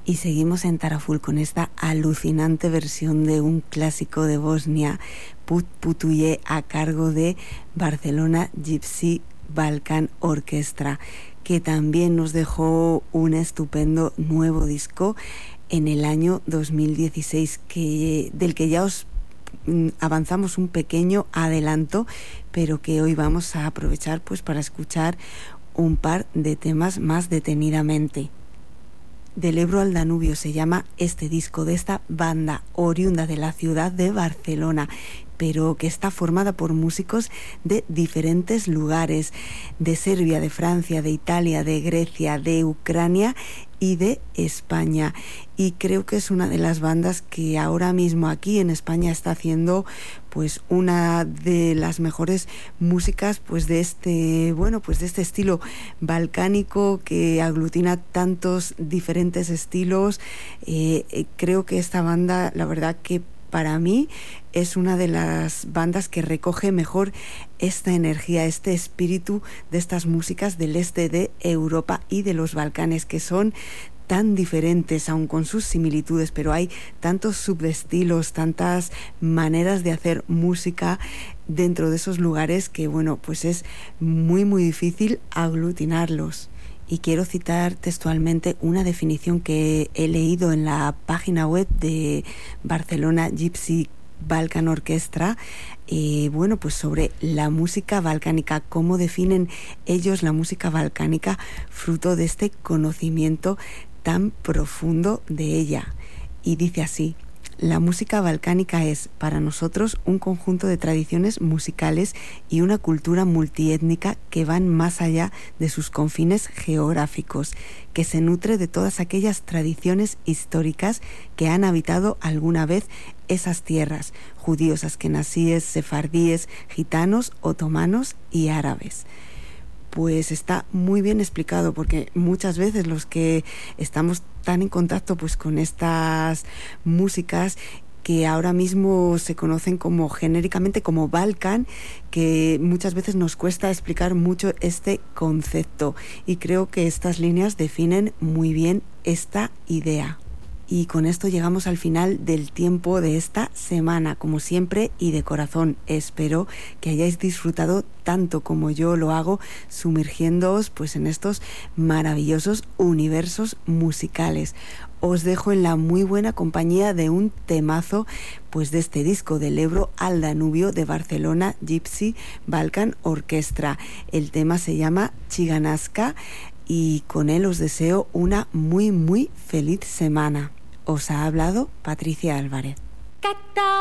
Y seguimos en Taraful con esta alucinante versión de un clásico de Bosnia, Put Putuye, a cargo de Barcelona Gypsy Balkan Orchestra, que también nos dejó un estupendo nuevo disco en el año 2016, del que ya os avanzamos un pequeño adelanto, pero que hoy vamos a aprovechar pues para escuchar un par de temas más detenidamente. Del Ebro al Danubio se llama este disco de esta banda oriunda de la ciudad de Barcelona, pero que está formada por músicos de diferentes lugares, de Serbia, de Francia, de Italia, de Grecia, de Ucrania y de España. Y creo que es una de las bandas que ahora mismo aquí en España está haciendo pues una de las mejores músicas pues de este estilo balcánico que aglutina tantos diferentes estilos. Creo que esta banda, la verdad que para mí es una de las bandas que recoge mejor esta energía, este espíritu de estas músicas del este de Europa y de los Balcanes, que son tan diferentes, aun con sus similitudes, pero hay tantos subestilos, tantas maneras de hacer música dentro de esos lugares que, bueno, pues es muy, muy difícil aglutinarlos. Y quiero citar textualmente una definición que he leído en la página web de Barcelona Gypsy Balkan Orchestra, pues sobre la música balcánica, cómo definen ellos la música balcánica fruto de este conocimiento tan profundo de ella. Y dice así: la música balcánica es, para nosotros, un conjunto de tradiciones musicales y una cultura multiétnica que van más allá de sus confines geográficos, que se nutre de todas aquellas tradiciones históricas que han habitado alguna vez esas tierras, judíos, askenazíes, sefardíes, gitanos, otomanos y árabes. Pues está muy bien explicado, porque muchas veces los que estamos tan en contacto pues con estas músicas que ahora mismo se conocen como genéricamente como Balkan, que muchas veces nos cuesta explicar mucho este concepto, y creo que estas líneas definen muy bien esta idea. Y con esto llegamos al final del tiempo de esta semana. Como siempre y de corazón, espero que hayáis disfrutado tanto como yo lo hago, sumergiéndoos pues en estos maravillosos universos musicales. Os dejo en la muy buena compañía de un temazo pues de este disco, del Ebro al Danubio, de Barcelona Gypsy Balkan Orchestra. El tema se llama Chiganaska y con él os deseo una muy muy feliz semana. Os ha hablado Patricia Álvarez.